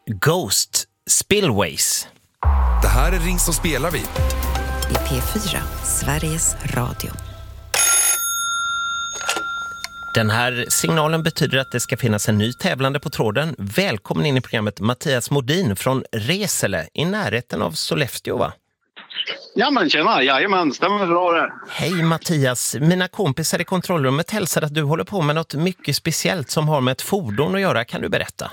Ghost Spillways. Det här är Ring så spelar vi. I P4, Sveriges Radio. Den här signalen betyder att det ska finnas en ny tävlande på tråden. Välkommen in i programmet Mattias Modin från Resele i närheten av Sollefteå, va? Ja men tjena, jajamän, stämmer bra det. Hej Mattias, mina kompisar i kontrollrummet hälsar att du håller på med något mycket speciellt som har med ett fordon att göra. Kan du berätta?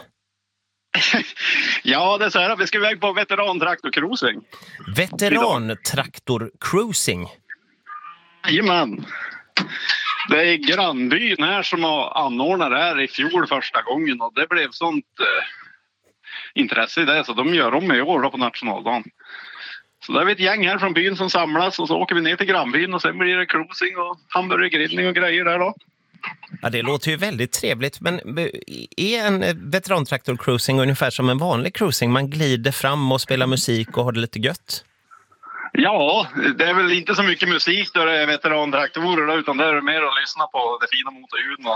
Ja, det är så här att vi ska iväg på veterantraktor-cruising. Veterantraktor-cruising? Jajamän. Det är grannbyn här som har anordnat det här i fjol första gången och det blev sånt intresse i det så de gör om i år då på nationaldagen. Så där är vi ett gäng här från byn som samlas och så åker vi ner till grannbyn och sen blir det cruising och hamburgergrillning och grejer där då. Ja, det låter ju väldigt trevligt, men är en veterantraktor-cruising ungefär som en vanlig cruising? Man glider fram och spelar musik och har det lite gött? Ja, det är väl inte så mycket musik då det är veterantraktorer då, utan det är mer att lyssna på det fina motorljuden.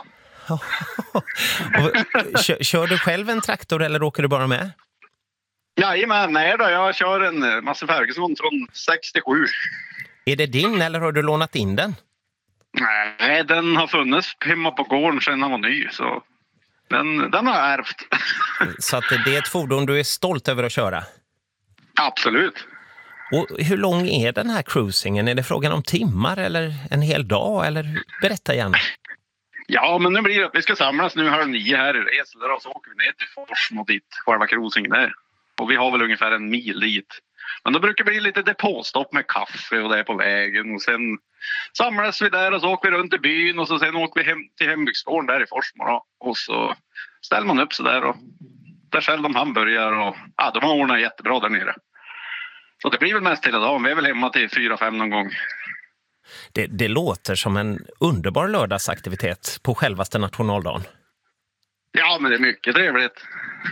Kör du själv en traktor eller åker du bara med? Jajamän, nej då, jag kör en Massey Ferguson från 67. Är det din eller har du lånat in den? Nej, den har funnits hemma på gården sedan den var ny, så den har jag ärvt. Så att det är ett fordon du är stolt över att köra? Absolut. Och hur lång är den här cruisingen? Är det frågan om timmar eller en hel dag? Eller berätta gärna. Ja, men nu blir det att vi ska samlas nu 8:30 här i Resele och så åker vi ner till Forsmo dit själva cruisingen är. Och vi har väl ungefär en mil dit. Men då brukar det bli lite depåstopp med kaffe och det är på vägen. Och sen samlas vi där och så åker vi runt i byn och så sen åker vi hem till hembygdsgården där i Forsmo då. Och så ställer man upp sig där och där säljer de hamburgare och ja, de har ordnat jättebra där nere. Så det blir väl mest hela dagen. Vi är väl hemma till 4-5 någon gång. Det låter som en underbar lördagsaktivitet på självaste nationaldagen. Ja, men det är mycket trevligt.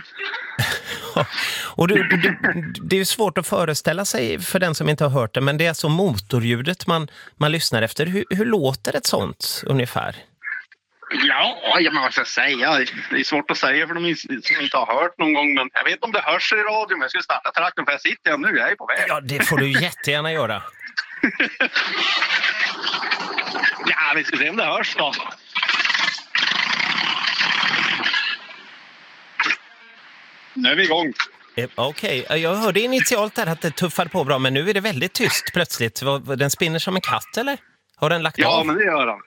Och det är ju svårt att föreställa sig för den som inte har hört det, men det är alltså motorljudet man lyssnar efter. Hur låter ett sånt ungefär? Ja, men vad ska jag säga? Det är svårt att säga för de som inte har hört någon gång, men jag vet om det hörs i radio, men jag ska starta traktorn för jag sitter nu, jag är på väg. Ja, det får du jättegärna göra. Ja, vi ska se om det hörs då. Nu är vi igång. Okej, jag hörde initialt där att det tuffade på bra, men nu är det väldigt tyst plötsligt. Den spinner som en katt, eller? Har den lagt av? Ja, men det gör den.